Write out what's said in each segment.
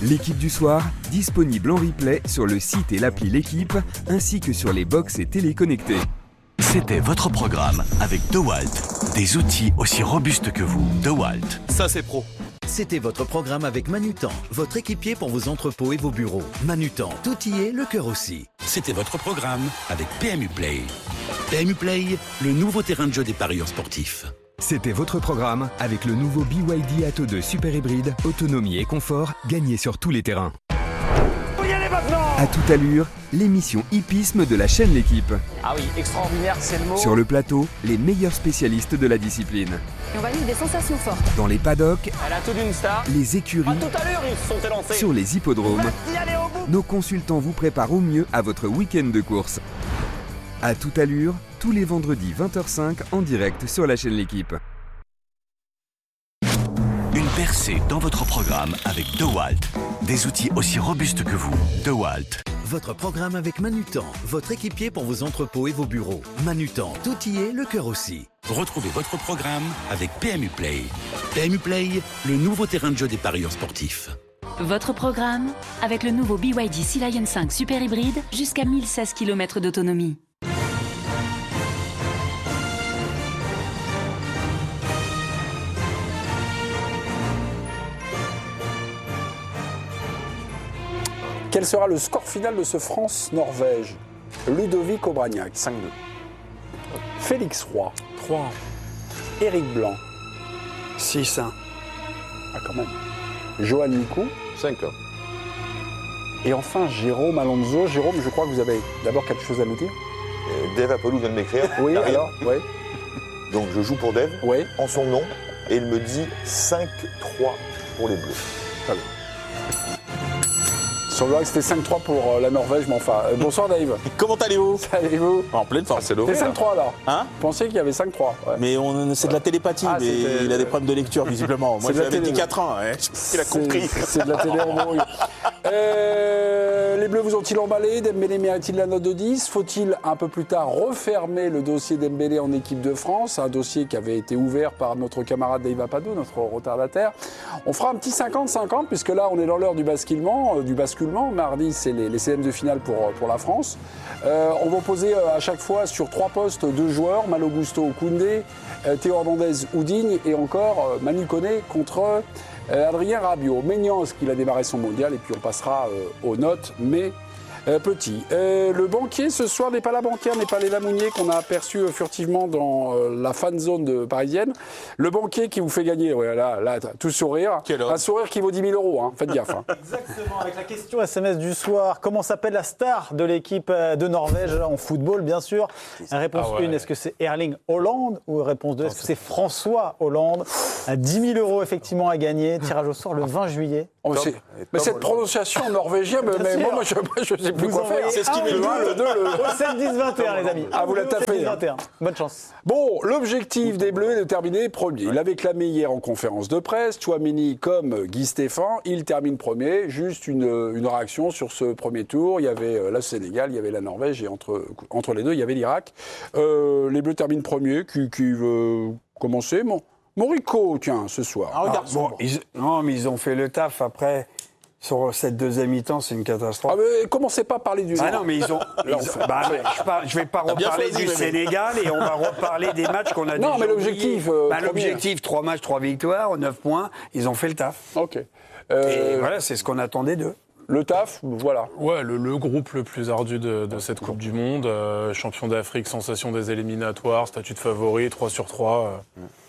L'équipe du soir, disponible en replay sur le site et l'appli L'équipe, ainsi que sur les box et téléconnectés. C'était votre programme avec DeWalt. Des outils aussi robustes que vous. DeWalt. Ça, c'est pro. C'était votre programme avec Manutan, votre équipier pour vos entrepôts et vos bureaux. Manutan, tout y est, le cœur aussi. C'était votre programme avec PMU Play. PMU Play, le nouveau terrain de jeu des parieurs sportifs. C'était votre programme avec le nouveau BYD Atto 2 Super Hybride, autonomie et confort, gagnez sur tous les terrains. À toute allure, l'émission hippisme de la chaîne L'équipe. Ah oui, extraordinaire, c'est le mot. Sur le plateau, les meilleurs spécialistes de la discipline. Et on va vivre des sensations fortes. Dans les paddocks, Elle a tout d'une star. les écuries, À tout à l'heure, ils se sont élancés. sur les hippodromes, Y aller au bout. nos consultants vous préparent au mieux à votre week-end de course. À toute allure, tous les vendredis 20h05 en direct sur la chaîne L'équipe. Une percée dans votre programme avec DeWalt. Des outils aussi robustes que vous. DeWalt. Votre programme avec Manutan, votre équipier pour vos entrepôts et vos bureaux. Manutan, tout y est, le cœur aussi. Retrouvez votre programme avec PMU Play. PMU Play, le nouveau terrain de jeu des parieurs sportifs. Votre programme avec le nouveau BYD Sea Lion 5 Super Hybride jusqu'à 1016 km d'autonomie. Quel sera le score final de ce France-Norvège? Ludovic Obraniak, 5-2. Félix Roy, 3. Éric Blanc, 6-1. ah quand même, Johan Nicou, 5-1. et enfin Jérôme Alonso. Jérôme, je crois que vous avez d'abord quelque chose à nous dire. Dave Apollo vient de m'écrire. Oui, Carré. alors, oui, Donc je joue pour Dave oui. en son nom et il me dit 5-3 pour les Bleus. Très bien. Il semblerait que c'était 5-3 pour la Norvège, mais enfin. Bonsoir Dave. Comment allez-vous? Allez-vous? En pleine forme. C'est C'était 5-3 alors. Hein? Vous pensiez qu'il y avait 5-3, ouais. Mais c'est de la télépathie, Ah, mais c'était- il a des problèmes de lecture, visiblement. Moi, C'est de la j'avais dit télé. 4 ans. Ouais. Il a compris. C'est de la télé en bruit. Les Bleus vous ont-ils emballé? Dembélé mérite-t-il la note de 10? Faut-il un peu plus tard refermer le dossier Dembélé en équipe de France? Un dossier qui avait été ouvert par notre camarade Dave Apado, notre retardataire. On fera un petit 50-50 puisque là on est dans l'heure du basculement. Mardi c'est les CM de finale pour la France. On va poser à chaque fois sur 3 postes 2 joueurs, Malo Gusto ou Koundé, Théo Hernandez ou Digne et encore Manu Koné contre Adrien Rabiot. Maignan, qu'il a démarré son mondial, et puis on passera aux notes, mais petit. Le banquier ce soir n'est pas la banquière, n'est pas Léla Mounier qu'on a aperçu furtivement dans la fan zone parisienne. Le banquier qui vous fait gagner, ouais, là, tout sourire. Un sourire qui vaut 10 000 €, hein. Faites gaffe. Hein. Exactement, avec la question SMS du soir. Comment s'appelle la star de l'équipe de Norvège en football, bien sûr? Réponse 1, est-ce que c'est Erling Haaland? Ou réponse 2, est-ce que c'est François Hollande? 10 000 € effectivement à gagner. Tirage au sort le 20 juillet. Oh, mais cette prononciation norvégienne, mais moi, je sais plus quoi faire. C'est ce qui le 1, le 2, Au 7-10-21, les amis. Ah, vous la tapez. 7-10-21. Bonne chance. Bon, l'objectif des Bleus est de terminer premier. Il l'avait clamé hier en conférence de presse. Tchouaméni comme Guy Stéphane, il termine premier. Juste une réaction sur ce premier tour. Il y avait le Sénégal, il y avait la Norvège et entre les deux, il y avait l'Irak. Les Bleus terminent premier. Qui veut commencer? Morico, tiens, ce soir. Non, mais ils ont fait le taf. Après, sur cette deuxième mi-temps, c'est une catastrophe. Ah, mais commencez pas à parler du Ah non, mais ils ont. Je vais pas reparler du Sénégal et on va reparler des matchs qu'on a déjà. Non, mais l'objectif. L'objectif, 3 matchs, 3 victoires, 9 points. Ils ont fait le taf. Ok. Et voilà, c'est ce qu'on attendait d'eux. Le taf, voilà. Ouais, le groupe le plus ardu de cette Coupe du Monde. Champion d'Afrique, sensation des éliminatoires, statut de favori, 3 sur 3.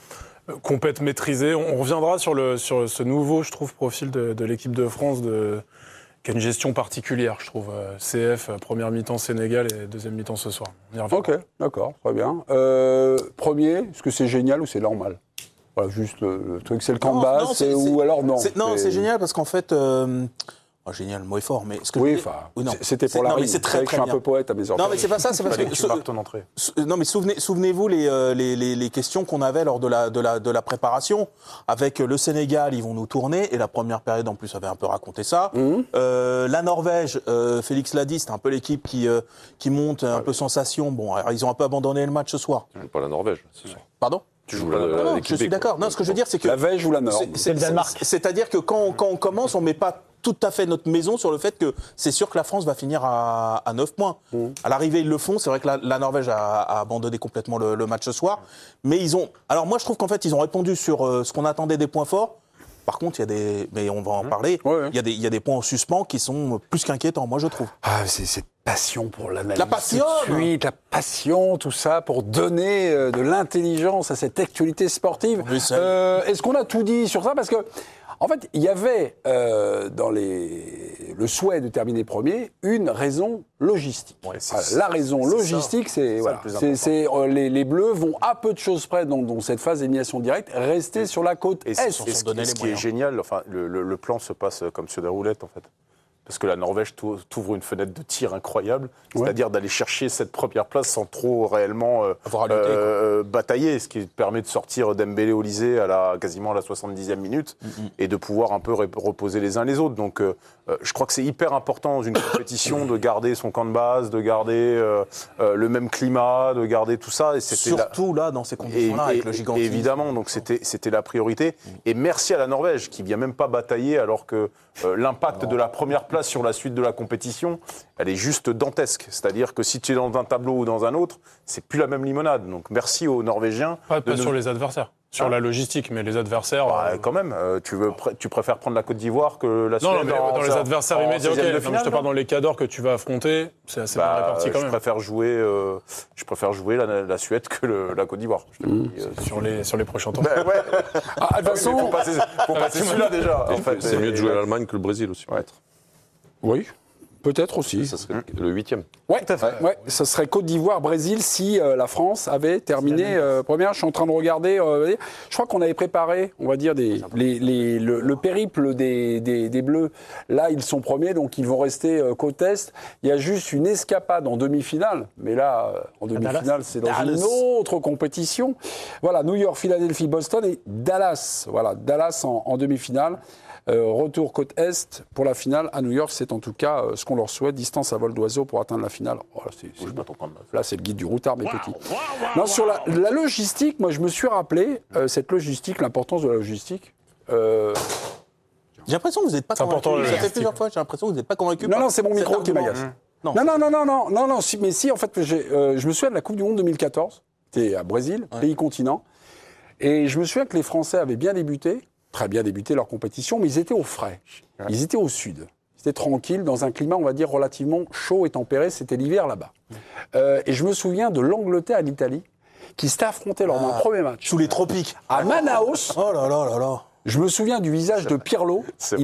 Compète maîtrisée. On reviendra sur ce nouveau, je trouve, profil de l'équipe de France qui a une gestion particulière, je trouve. CF, première mi-temps Sénégal et deuxième mi-temps ce soir. On y reviendra. Ok, d'accord, très bien. Premier, est-ce que c'est génial ou c'est normal? Voilà, juste le truc, c'est le camp de base, ou alors non? Non, c'est génial parce qu'en fait... génial, le mot est fort, mais... C'était pour la rime. C'est très, je suis un peu poète à mes ordres. Non, mais c'est pas ça, c'est parce que... Tu marques ton entrée. Non, mais souvenez-vous les questions qu'on avait lors de la préparation. Avec le Sénégal, ils vont nous tourner, et la première période, en plus, avait un peu raconté ça. La Norvège, Félix l'a dit, c'est un peu l'équipe qui monte, un peu sensation. Bon, alors, ils ont un peu abandonné le match ce soir. Tu joues pas la Norvège ce soir. Pardon? Tu joues l'équipe. Je suis d'accord. Non, ce que je veux dire, c'est que... La Veige ou la Nord? C'est le Danemark. C'est-à-dire que quand on commence, on met pas tout à fait notre maison sur le fait que c'est sûr que la France va finir à 9 points. À l'arrivée, ils le font. C'est vrai que la Norvège a abandonné complètement le match ce soir. Mais ils ont... Alors moi, je trouve qu'en fait, ils ont répondu sur ce qu'on attendait des points forts. Par contre, il y a des... Mais on va en parler. Il y a des points en suspens qui sont plus qu'inquiétants, moi, je trouve. Ah, c'est cette passion pour l'analyse. La passion la passion, tout ça, pour donner de l'intelligence à cette actualité sportive. Est-ce qu'on a tout dit sur ça? Parce que, en fait, il y avait dans le souhait de terminer premier une raison logistique. La raison logistique, c'est les Bleus vont à peu de choses près dans cette phase d'élimination directe rester sur la côte Est. Et ce qui est génial, enfin, le plan se passe comme sur des roulettes, en fait. Parce que la Norvège t'ouvre une fenêtre de tir incroyable, c'est-à-dire d'aller chercher cette première place sans trop réellement batailler, ce qui permet de sortir Dembélé Olysée quasiment à la 70e minute et de pouvoir un peu reposer les uns les autres. Donc je crois que c'est hyper important dans une compétition de garder son camp de base, de garder le même climat, de garder tout ça. Et surtout là, dans ces conditions-là, avec le gigantisme. Évidemment, donc c'était la priorité. Et merci à la Norvège qui ne vient même pas batailler alors que l'impact de la première place sur la suite de la compétition, elle est juste dantesque. C'est-à-dire que si tu es dans un tableau ou dans un autre, c'est plus la même limonade. Donc merci aux Norvégiens. Pas sur les adversaires. Sur la logistique, mais les adversaires... quand même, tu préfères prendre la Côte d'Ivoire que la Suède. Non, mais dans les adversaires immédiats, ok. Je te parle dans les cadors que tu vas affronter, c'est assez bien réparti quand même. Je préfère jouer la Suède que la Côte d'Ivoire. Sur les prochains temps. De toute façon, faut passer celui-là déjà. En fait, c'est mieux de jouer l'Allemagne que le Brésil aussi, peut-être. Oui. Peut-être aussi. Ça serait le 8e. Oui, ça serait Côte d'Ivoire-Brésil si la France avait terminé première. Je suis en train de regarder. Je crois qu'on avait préparé, on va dire, le périple des Bleus. Là, ils sont premiers, donc ils vont rester côte Est. Il y a juste une escapade en demi-finale. Mais là, en demi-finale, c'est dans une autre compétition. Voilà, New York, Philadelphie, Boston et Dallas. Voilà, Dallas en demi-finale. Retour côte Est pour la finale à New York, c'est en tout cas ce qu'on leur souhaite, distance à vol d'oiseau pour atteindre la finale. Oh, là, c'est le guide du routard, mes petits. Non, sur la logistique, moi, je me suis rappelé cette logistique, l'importance de la logistique. J'ai l'impression que vous n'êtes pas convaincu. Ça fait plusieurs fois, j'ai l'impression que vous n'êtes pas convaincu. Non, c'est mon micro qui m'agace. Non, mais si, en fait, je me souviens de la Coupe du Monde 2014, c'était à Brésil, pays continent, et je me souviens que les Français avaient bien débuté, très bien débuté leur compétition, mais ils étaient au frais. Ils étaient au sud. Ils étaient tranquilles, dans un climat, on va dire, relativement chaud et tempéré. C'était l'hiver là-bas. Et je me souviens de l'Angleterre et l'Italie qui s'étaient affrontés lors d'un premier match. Sous les tropiques. À Manaus. Oh là là là là. Je me souviens du visage de Pirlo.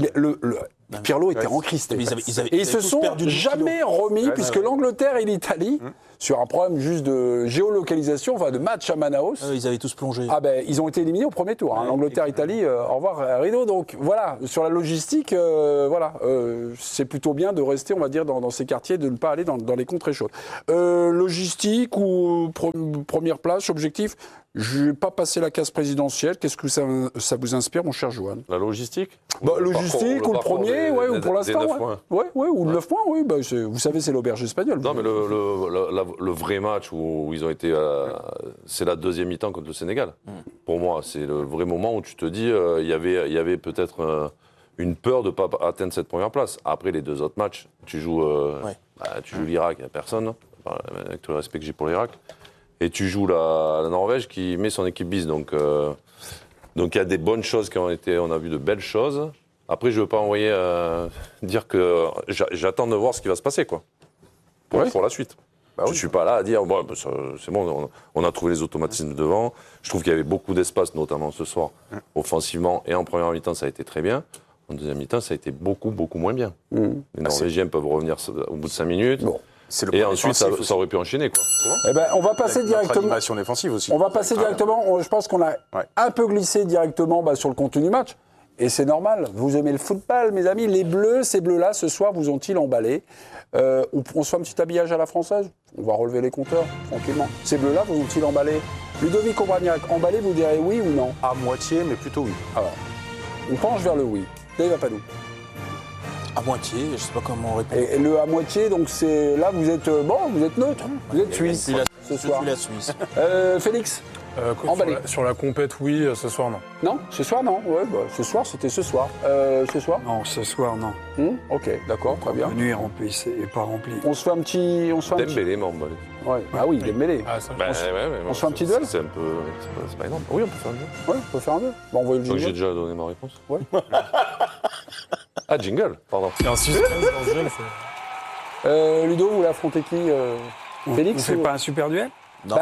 Pirlo était encristé. Et ils se sont jamais remis, puisque l'Angleterre et l'Italie, sur un problème juste de géolocalisation, enfin de match à Manaus. Ils avaient tous plongé. Ah ben, ils ont été éliminés au premier tour. L'Angleterre-Italie, au revoir rideau. Donc voilà, sur la logistique, c'est plutôt bien de rester, on va dire, dans ces quartiers, de ne pas aller dans les contrées chaudes. Logistique ou première place, objectif. Je n'ai pas passé la case présidentielle. Qu'est-ce que ça vous inspire, mon cher Johan? La logistique Logistique, ou le premier, ou pour l'instant. Ou le 9 points, oui. Vous savez, c'est l'auberge espagnole. Non, mais le vrai match où ils ont été. C'est la deuxième mi-temps contre le Sénégal. Pour moi, c'est le vrai moment où tu te dis il y avait peut-être une peur de ne pas atteindre cette première place. Après les deux autres matchs, tu joues l'Irak, il n'y a personne, avec tout le respect que j'ai pour l'Irak. Et tu joues la Norvège qui met son équipe bis. Donc il y a des bonnes choses qui ont été. On a vu de belles choses. Après, je ne veux pas envoyer dire que j'attends de voir ce qui va se passer, quoi. Pour la suite. Je ne suis pas là à dire c'est bon, on a trouvé les automatismes devant. Je trouve qu'il y avait beaucoup d'espace, notamment ce soir, offensivement. Et en première mi-temps, ça a été très bien. En deuxième mi-temps, ça a été beaucoup, beaucoup moins bien. Les Norvégiens peuvent revenir au bout de 5 minutes. Bon. Et ensuite, ça aurait pu enchaîner, quoi. On va passer directement. Animation défensive aussi. On va passer directement. Je pense qu'on a un peu glissé directement sur le contenu du match. Et c'est normal. Vous aimez le football, mes amis. Les Bleus, ces Bleus-là, ce soir, vous ont-ils emballé? On se fait un petit habillage à la française. On va relever les compteurs, tranquillement. Ces Bleus-là, vous ont-ils emballé? Ludovic Obraniak, emballé, vous direz oui ou non? À moitié, mais plutôt oui. Alors, on penche vers le oui. Dave Apadou. À moitié, je ne sais pas comment répondre. Et le à moitié, donc c'est là vous êtes vous êtes neutre, vous êtes suisse ce soir. Je suis la Suisse. Félix. Sur la compète, oui. Ce soir, non. Non, ce soir, non. Ouais, ce soir, c'était ce soir. Ce soir Non, ce soir, non. Ok, d'accord, très bien. La nuit est remplie, c'est pas rempli. On se fait un petit... Dembélé, m'a emballé. Ouais. Ah oui, Dembélé. On se fait un petit duel. C'est un peu... C'est pas énorme. Oui, on peut faire un duel. Ouais, on peut faire un duel. Bon, on voit le Donc jingle. j'ai déjà donné ma réponse. Ouais. Ah, jingle, pardon. Il y a un suspense dans ce jeu. Ludo, vous l'affrontez qui Félix On fait pas un super duel? Non,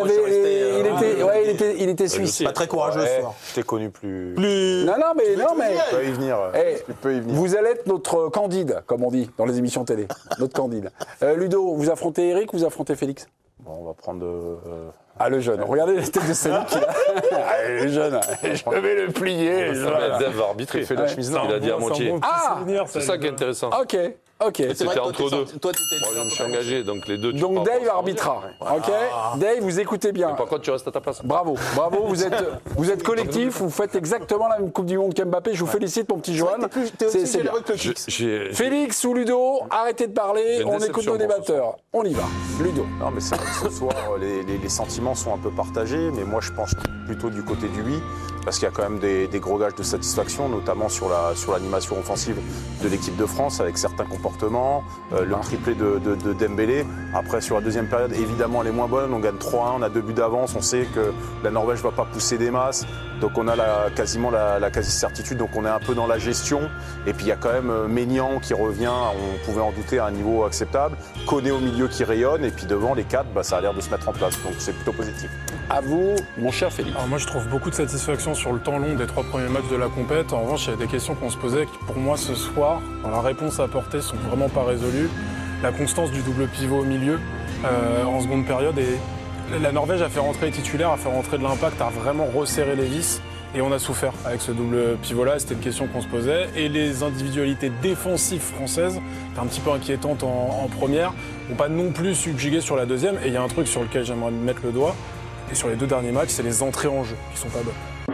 il était suisse. Pas très courageux ce soir. Je t'ai connu plus. Non, mais. Tu peux y venir. Tu peux y venir. Vous allez être notre Candide, comme on dit dans les émissions télé. Notre Candide. Ludo, vous affrontez Eric ou vous affrontez Félix? Bon, on va prendre. Ah, le jeune. Regardez la tête de Céline qu'il a. Allez, le jeune. Je vais le plier. Dave va arbitrer. Fait la chemise Il a dit à moitié. C'est ça qui est intéressant. Ok. C'était entre deux. Toi, Moi, je me suis engagé, donc les deux. Donc Dave arbitra. Ok. Dave, vous écoutez bien. Par contre, tu restes à ta place. Bravo, vous êtes collectif, vous faites exactement la même Coupe du Monde qu'Mbappé. Je vous félicite, mon petit Johan. C'est bien. Félix ou Ludo, arrêtez de parler, on écoute nos débatteurs. On y va. Ludo. Non, mais c'est vrai que ce soir, les sentiments sont un peu partagés, mais moi, je pense plutôt du côté du oui, parce qu'il y a quand même des gros gages de satisfaction, notamment sur l'animation offensive de l'équipe de France, avec certains comportements, le triplé de Dembélé. Après, sur la deuxième période, évidemment, elle est moins bonne. On gagne 3-1, on a 2 buts d'avance. On sait que la Norvège ne va pas pousser des masses. Donc, on a quasiment la quasi-certitude. Donc, on est un peu dans la gestion. Et puis, il y a quand même Maignan qui revient. On pouvait en douter à un niveau acceptable. Koné au milieu qui rayonne. Et puis, devant les 4, ça a l'air de se mettre en place. Donc, c'est plutôt positif. À vous, mon cher Félix. Alors moi, je trouve beaucoup de satisfaction sur le temps long des 3 premiers matchs de la compète. En revanche, il y a des questions qu'on se posait qui, pour moi, ce soir, dans la réponse à apporter, sont vraiment pas résolues. La constance du double pivot au milieu en seconde période. Et la Norvège a fait rentrer les titulaires, a fait rentrer de l'impact, a vraiment resserré les vis. Et on a souffert avec ce double pivot-là. C'était une question qu'on se posait. Et les individualités défensives françaises, un petit peu inquiétantes en première, n'ont pas non plus subjugué sur la deuxième. Et il y a un truc sur lequel j'aimerais mettre le doigt. Et sur les 2 derniers matchs, c'est les entrées en jeu qui sont pas bonnes.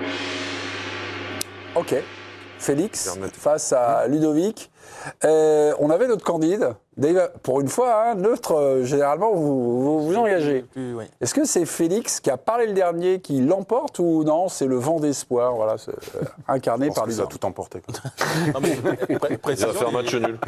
Ok. Félix face à Ludovic. On avait notre Candide. Dave, pour une fois, neutre, généralement, vous engagez. Oui. Est-ce que c'est Félix qui a parlé le dernier qui l'emporte ou non? C'est le vent d'espoir, voilà, incarné par lui. Il a tout emporté. Il va faire match nul.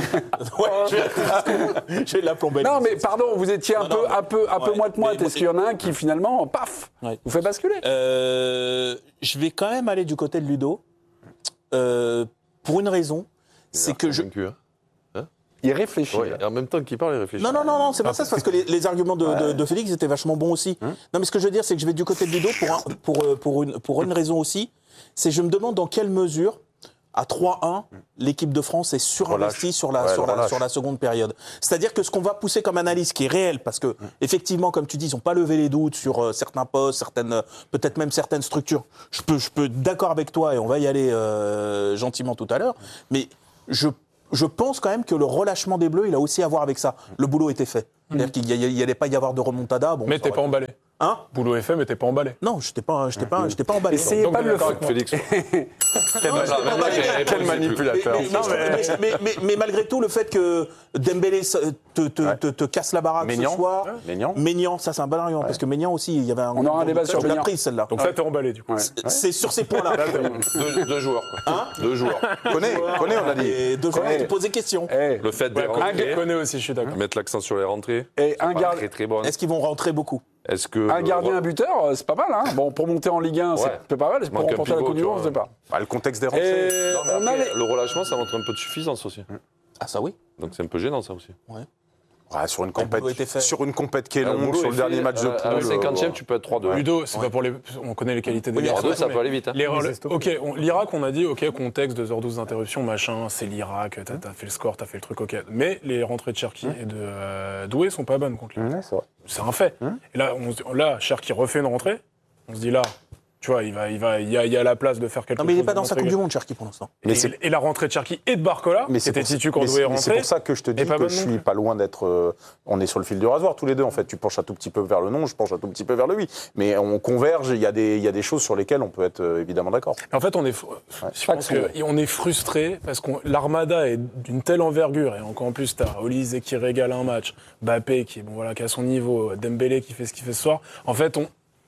Je vais la plomber. Non, mais pardon, vous étiez un peu moite-moite. Est-ce qu'il y en a un qui, finalement, paf, vous fait basculer? Je vais quand même aller du côté de Ludo. Pour une raison, c'est que je... Il réfléchit. Ouais, en même temps qu'il parle, il réfléchit. Non, c'est pas ça, c'est parce que les arguments de Félix étaient vachement bons aussi. Non, mais ce que je veux dire, c'est que je vais du côté de Ludo pour une raison aussi. C'est que je me demande dans quelle mesure, à 3-1, l'équipe de France est surinvestie sur la seconde période. C'est-à-dire que ce qu'on va pousser comme analyse, qui est réel, parce que effectivement, comme tu dis, ils n'ont pas levé les doutes sur certains postes, peut-être même certaines structures. Je peux d'accord avec toi, et on va y aller gentiment tout à l'heure, mais je pense quand même que le relâchement des Bleus, il a aussi à voir avec ça. Le boulot était fait. C'est-à-dire qu'il n'y allait pas y avoir de remontada. Bon, mais t'es pas emballé. Hein? Boulot est fait, mais t'es pas emballé. Non, j'étais pas emballé. Essayez pas de le faire. Félix. Quel manipulateur. Mais malgré tout, le fait que Dembélé te casse la baraque ce soir. Maignan, ça c'est un bon argument. Parce que Maignan aussi, il y avait un. On aura un débat sur Maignan. Prise celle-là. Donc ça, t'es emballé du coup. C'est sur ces points-là. 2 joueurs. Deux joueurs. Connais, on a dit. 2 joueurs, tu poses des questions. Le fait de rentrer. Connais aussi, je suis d'accord. Mettre l'accent sur les rentrées. Et un gardien. Très très bonne. Est-ce qu'ils vont rentrer beaucoup? Un gardien, un buteur, c'est pas mal. Bon, pour monter en Ligue 1, c'est pas mal. Pour remporter la Coupe du Monde, c'est pas. Le contexte des rentrées. Le relâchement, ça montre un peu de suffisance aussi. Ah, ça oui. Donc c'est un peu gênant, ça aussi. Sur une compète qui est longue, sur le dernier match de poule. À la 50e, tu peux être 3-2. Ludo, c'est pas pour les. On connaît les qualités des garçons. 3-2, ça peut aller vite. L'Irak, on a dit, contexte, 2h12 d'interruption, machin, c'est l'Irak, t'as fait le score, t'as fait le truc, Mais les rentrées de Cherki et de Doué sont pas bonnes contre lui. C'est un fait. Et là, Cherki refait une rentrée, on se dit là. Tu vois, il y a la place de faire quelque chose. Non, mais il n'est pas dans sa Coupe du Monde, Cherki, pour l'instant. Et la rentrée de Cherki et de Barcola, qui était titu quand Doué est rentré. C'est pour ça que je te dis que je suis pas loin d'être. On est sur le fil du rasoir tous les deux, en fait. Tu penches un tout petit peu vers le non, je penche un tout petit peu vers le oui. Mais on converge, il y a des choses sur lesquelles on peut être évidemment d'accord. En fait, je pense qu'on est frustré parce que l'Armada est d'une telle envergure. Et encore en plus, tu as Olise qui régale un match, Mbappé qui a son niveau, Dembélé qui fait ce qu'il fait ce soir. En fait,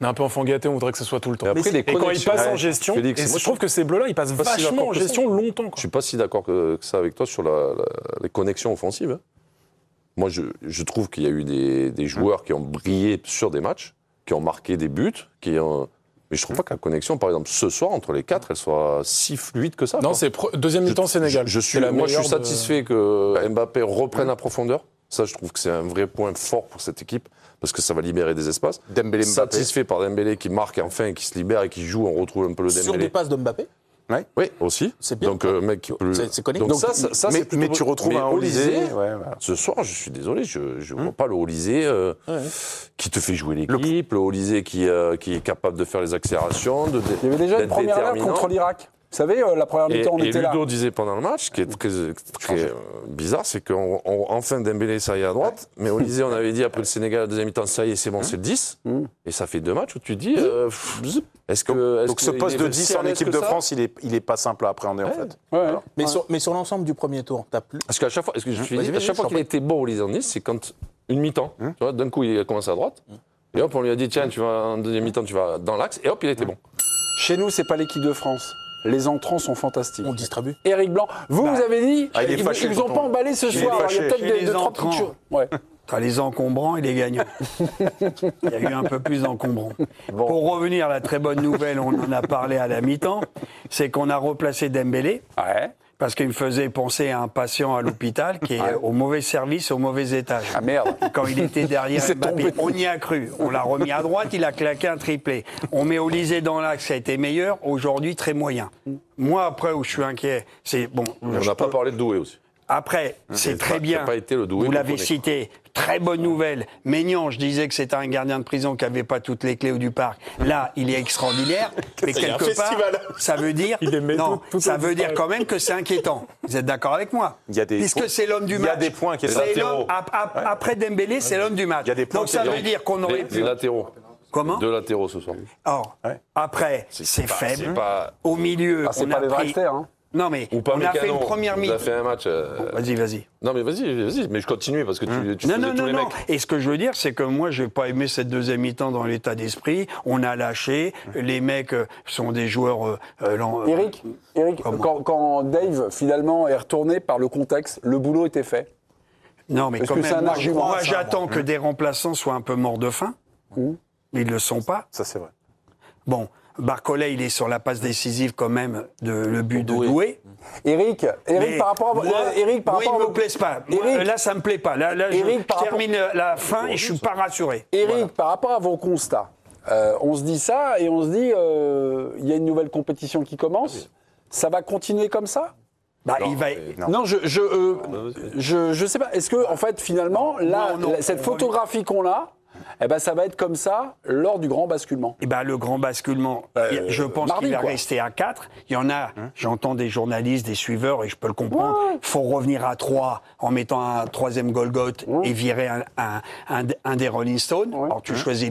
On est un peu enfant gâté, on voudrait que ce soit tout le temps. Après, Et quand il passe en gestion, Félix, et moi, je trouve que ces bleus-là, ils passent pas si vachement d'accord en que gestion ça. longtemps. Je suis pas si d'accord que ça avec toi sur les connexions offensives. Hein. Moi, je trouve qu'il y a eu des joueurs qui ont brillé sur des matchs, qui ont marqué des buts, mais je trouve pas que la connexion, par exemple, ce soir, entre les 4, elle soit si fluide que ça. Non, c'est deuxième mi-temps Sénégal. Moi, je suis satisfait que Mbappé reprenne la profondeur. Ça, je trouve que c'est un vrai point fort pour cette équipe, parce que ça va libérer des espaces. Dembélé, Mbappé. Satisfait par Dembélé qui marque enfin, qui se libère et qui joue. On retrouve un peu le Dembélé. Sur des passes de Mbappé. Oui, aussi. C'est bien. Donc, mec qui peut. C'est connecté. Donc, ça, mais tu retrouves un Olysée. Ce soir, je suis désolé, je ne vois pas le Olysée qui te fait jouer l'équipe, le Olysée qui est capable de faire les accélérations. Il y avait déjà une première heure contre l'Irak. Vous savez, la première mi-temps, on était là. Et Ludo disait pendant le match, ce qui est très bizarre, c'est qu'enfin Dembélé, ça y est à droite, mais Olysée, on avait dit après le Sénégal, la deuxième mi-temps, ça y est, c'est bon, c'est le 10. Et ça fait 2 matchs où tu te dis, est-ce que. Donc ce poste de 10 en équipe de France, il est pas simple à appréhender en fait. Mais sur l'ensemble du premier tour, t'as plus. Parce qu'à chaque fois, à chaque fois qu'il était bon Olysée en Nice, c'est quand une mi-temps, tu vois, d'un coup il a commencé à droite, et hop, on lui a dit, tiens, tu vas en deuxième mi-temps, tu vas dans l'axe, et hop, il était bon. Chez nous, c'est pas l'équipe de France. Les entrants sont fantastiques. On distribue. Éric Blanc, vous avez dit, ils vous ont pas emballé ce soir. Il y a peut-être 2-3 petites choses. Ouais. T'as les encombrants et les gagnants. Il y a eu un peu plus d'encombrants. Bon. Pour revenir à la très bonne nouvelle, on en a parlé à la mi-temps, c'est qu'on a replacé Dembélé. Ouais. Parce qu'il me faisait penser à un patient à l'hôpital qui est au mauvais service, au mauvais étage. Ah merde. Quand il était derrière Mbappé, on y a cru. On l'a remis à droite, il a claqué un triplé. On met Olysée dans l'axe, ça a été meilleur. Aujourd'hui, très moyen. Moi, après, où je suis inquiet, c'est bon. On n'a pas parlé de Doué aussi. Après, c'est très bien. Pas été le Doué, vous l'avez cité. Très bonne nouvelle. Maignan, je disais que c'était un gardien de prison qui n'avait pas toutes les clés du parc. Là, il est extraordinaire. Mais quelque part, ça veut dire, ça veut dire quand même que c'est inquiétant. Vous êtes d'accord avec moi? Puisque c'est l'homme du match. Il y a des points qui sont latéraux. Après Dembélé, c'est l'homme du match. Donc ça veut dire qu'on aurait pu. Les latéraux. Comment? 2 latéraux ce soir. Or, après, c'est faible. Au milieu, c'est on pas a les pris. Dragster, hein. Non, mais on a fait une première mi-temps. On a fait un match. Vas-y. Non, mais vas-y, mais je continue parce que tu faisais tous les mecs. Et ce que je veux dire, c'est que moi, je n'ai pas aimé cette deuxième mi-temps dans l'état d'esprit. On a lâché. Les mecs sont des joueurs. Eric, quand Dave, finalement, est retourné par le contexte, le boulot était fait. Non, mais quand même, moi j'attends que des remplaçants soient un peu morts de faim. Ils ne le sont pas. Ça, c'est vrai. Bon. Barcolet, il est sur la passe décisive quand même de le but de Doué. Eric, par rapport à Eric, il ne me plaise pas. Là, ça me plaît pas. Là, je termine la fin et je suis pas rassuré. Eric, par rapport à vos constats, on se dit ça et on se dit, il y a une nouvelle compétition qui commence. Ça va continuer comme ça? Non, je sais pas. Est-ce que, en fait, finalement, là, cette photographie qu'on a, ça va être comme ça lors du grand basculement. Le grand basculement, je pense qu'il va rester à 4. Il y en a, j'entends des journalistes, des suiveurs, et je peux le comprendre. Il faut revenir à 3 en mettant un troisième Golgoth et virer un des Rolling Stones. Alors tu choisis